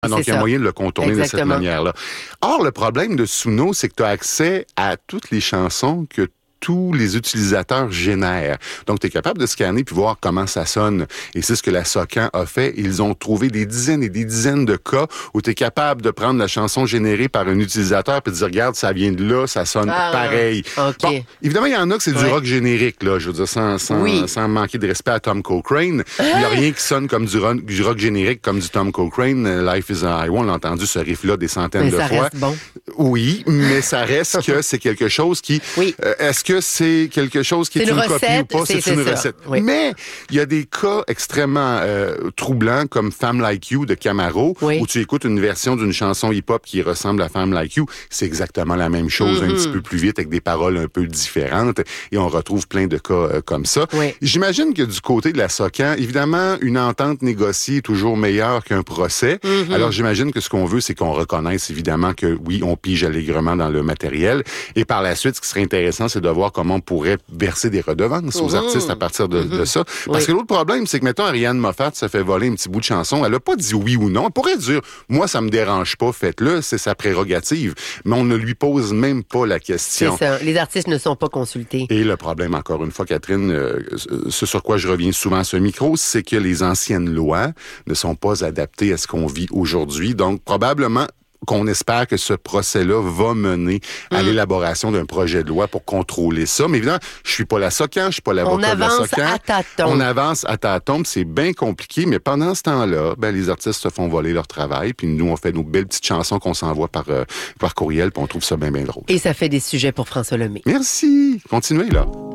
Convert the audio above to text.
Donc, il y a moyen de le contourner de cette manière-là. Or, le problème de Suno, c'est que tu as accès à toutes les chansons que tous les utilisateurs génèrent. Donc, tu es capable de scanner puis voir comment ça sonne. Et c'est ce que la SOCAN a fait. Ils ont trouvé des dizaines et des dizaines de cas où tu es capable de prendre la chanson générée par un utilisateur puis de dire, regarde, ça vient de là, ça sonne pareil. Okay. Bon, évidemment, il y en a que c'est du rock générique, là. Je veux dire, sans manquer de respect à Tom Cochrane. Il n'y a rien qui sonne comme du rock générique, comme du Tom Cochrane. Life is a Highway, on l'a entendu ce riff-là des centaines de fois. Reste bon. Oui, mais ça reste que c'est quelque chose qui... Est-ce que c'est quelque chose qui est une copie ou pas? C'est une recette. Oui. Mais il y a des cas extrêmement troublants comme Femme Like You de Camaro, où tu écoutes une version d'une chanson hip-hop qui ressemble à Femme Like You. C'est exactement la même chose, un petit peu plus vite, avec des paroles un peu différentes. Et on retrouve plein de cas comme ça. Oui. J'imagine que du côté de la SOCAN, évidemment, une entente négociée est toujours meilleure qu'un procès. Alors, j'imagine que ce qu'on veut, c'est qu'on reconnaisse évidemment que oui, on pige allègrement dans le matériel. Et par la suite, ce qui serait intéressant, c'est de voir comment on pourrait verser des redevances aux artistes à partir de ça. Parce que l'autre problème, c'est que, mettons, Ariane Moffat se fait voler un petit bout de chanson. Elle a pas dit oui ou non. Elle pourrait dire, moi, ça me dérange pas, faites-le, c'est sa prérogative. Mais on ne lui pose même pas la question. C'est ça. Les artistes ne sont pas consultés. Et le problème, encore une fois, Catherine, ce sur quoi je reviens souvent à ce micro, c'est que les anciennes lois ne sont pas adaptées à ce qu'on vit aujourd'hui. Donc, probablement, qu'on espère que ce procès-là va mener à l'élaboration d'un projet de loi pour contrôler ça. Mais évidemment, je suis pas la SOCAN, je suis pas l'avocat de la SOCAN. On avance à tâtons, c'est bien compliqué, mais pendant ce temps-là, les artistes se font voler leur travail, puis nous, on fait nos belles petites chansons qu'on s'envoie par courriel, puis on trouve ça bien, bien drôle. Et ça fait des sujets pour François Lemay. Merci! Continuez, là.